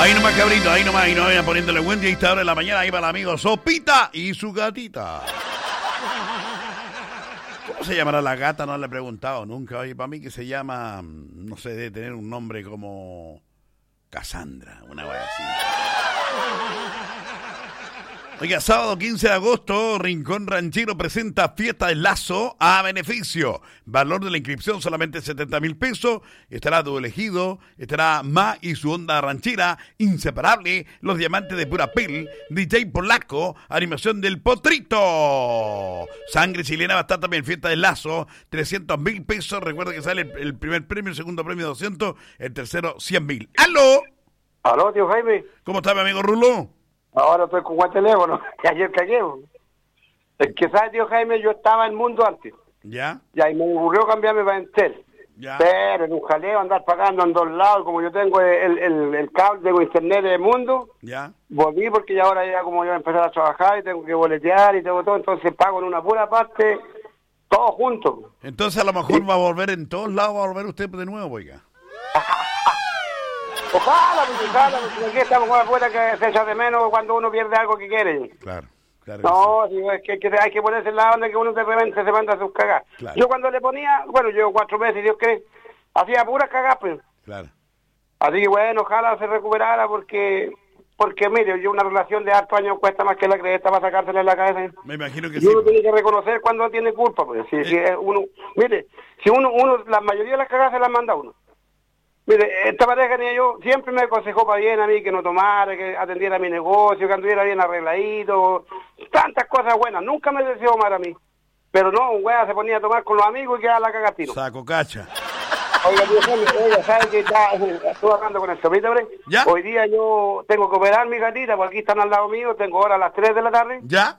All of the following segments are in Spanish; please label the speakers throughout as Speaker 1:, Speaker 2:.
Speaker 1: Ahí nomás, cabrito, ahí nomás poniéndole buen día a esta hora de la mañana. Ahí para el amigo Sopita y su gatita. ¿Cómo se llamará la gata? No le he preguntado nunca. Oye, para mí que se llama, no sé, debe tener un nombre como Cassandra, una wea así. Oiga, sábado 15 de agosto, Rincón Ranchero presenta Fiesta del Lazo a beneficio. Valor de la inscripción solamente 70,000 pesos. Estará Doble Ejido, estará Ma y su onda ranchera, Inseparable, Los Diamantes de Pura Piel, DJ Polaco, Animación del Potrito. Sangre Chilena va a estar también Fiesta del Lazo, 300,000 pesos. Recuerda que sale el primer premio, el segundo premio 200, el tercero 100,000. ¡Aló!
Speaker 2: Aló, tío Jaime.
Speaker 1: ¿Cómo está mi amigo Rulo?
Speaker 2: Ahora estoy con buen teléfono, que ayer cagué. Es que, ¿sabes, tío Jaime? Yo estaba en Mundo antes.
Speaker 1: ¿Ya?
Speaker 2: Ya, y me ocurrió cambiarme para Entel.
Speaker 1: Ya.
Speaker 2: Pero en un jaleo andar pagando en dos lados, como yo tengo el cable, tengo internet de Mundo.
Speaker 1: ¿Ya?
Speaker 2: Volví porque ya ahora ya como yo voy a empezar a trabajar y tengo que boletear y tengo todo, entonces pago en una pura parte, todo junto.
Speaker 1: Entonces a lo mejor va a volver en todos lados, va a volver usted de nuevo, oiga.
Speaker 2: Ojalá, porque aquí estamos con la puerta que se echa de menos cuando uno pierde algo que quiere.
Speaker 1: Claro, claro.
Speaker 2: No, sí, es que hay que ponerse en la onda que uno de repente se manda a sus cagas.
Speaker 1: Claro.
Speaker 2: Yo cuando le ponía, bueno, llevo 4 meses, Dios cree, hacía puras cagas, pues.
Speaker 1: Claro.
Speaker 2: Así que bueno, ojalá se recuperara porque mire, yo una relación de hartos años cuesta más que la cresta para sacársela en la cabeza.
Speaker 1: Me imagino que
Speaker 2: y
Speaker 1: sí.
Speaker 2: Uno tiene que reconocer cuando tiene culpa, pues. Si uno, mire, si uno, la mayoría de las cagas se las manda uno. Mire, esta pareja tenía yo, siempre me aconsejó para bien a mí que no tomara, que atendiera mi negocio, que anduviera bien arregladito, tantas cosas buenas, nunca me deseó mal a mí. Pero no, un güey se ponía a tomar con los amigos y quedaba la cagatino.
Speaker 1: Saco cacha.
Speaker 2: Oiga, ¿sabe que ya estuve hablando con el sobrino, hombre?
Speaker 1: ¿Ya?
Speaker 2: Hoy día yo tengo que operar mi gatita, porque aquí están al lado mío, tengo ahora a las 3 de la tarde.
Speaker 1: ¿Ya?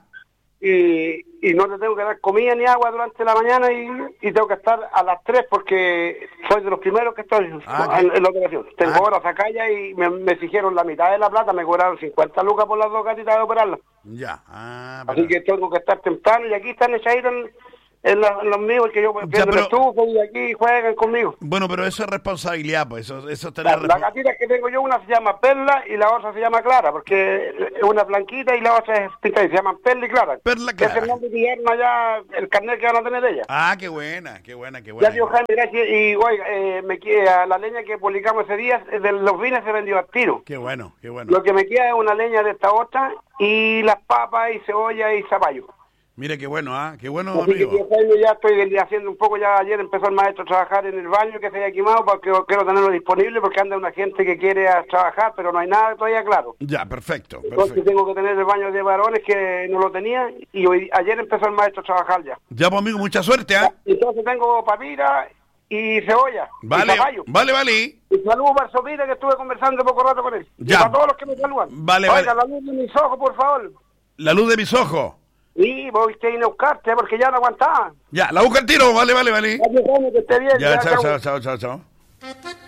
Speaker 2: Y no le tengo que dar comida ni agua durante la mañana y tengo que estar a las 3 porque soy de los primeros que estoy en la operación. Tengo horas acá ya y me exigieron la mitad de la plata, me cobraron 50 lucas por las dos gatitas de operarlas.
Speaker 1: Ya.
Speaker 2: Así que tengo que estar temprano y aquí están echaditos en los míos, que yo prendo el estufa y aquí juegan conmigo.
Speaker 1: Bueno, pero eso es responsabilidad, pues eso tener
Speaker 2: La gatita que tengo yo, una se llama Perla y la otra se llama Clara, porque es una blanquita y la otra es pintada y se llaman Perla y Clara.
Speaker 1: Perla Clara.
Speaker 2: Es el nombre que llevan allá, el carnet que van a tener ella.
Speaker 1: Ah, qué buena.
Speaker 2: Ya, tío Jaime, gracias. Y oiga, la leña que publicamos ese día, de los vines se vendió al tiro.
Speaker 1: Qué bueno.
Speaker 2: Lo que me queda es una leña de esta otra y las papas y cebolla y zapallo.
Speaker 1: Mire, qué bueno, qué bueno,
Speaker 2: así
Speaker 1: amigo.
Speaker 2: Que, tío Jaime, ya estoy haciendo un poco, ya ayer empezó el maestro a trabajar en el baño que se había quemado porque quiero tenerlo disponible porque anda una gente que quiere trabajar, pero no hay nada todavía claro.
Speaker 1: Ya, perfecto.
Speaker 2: Entonces tengo que tener el baño de varones que no lo tenía y ayer empezó el maestro a trabajar ya.
Speaker 1: Ya, pues, amigo, mucha suerte,
Speaker 2: Entonces tengo papita y cebolla.
Speaker 1: Vale,
Speaker 2: y zapallo.
Speaker 1: Vale.
Speaker 2: Y saludo para el Sopita que estuve conversando poco rato con él.
Speaker 1: Ya.
Speaker 2: Y para todos los que me saludan.
Speaker 1: Vale.
Speaker 2: Oiga, la luz de mis ojos, por favor.
Speaker 1: La luz de mis ojos.
Speaker 2: Sí, voy a ir a buscarte porque ya no aguantaba.
Speaker 1: Ya, la busca el tiro, vale.
Speaker 2: Adiós, que esté bien.
Speaker 1: Ya, chao.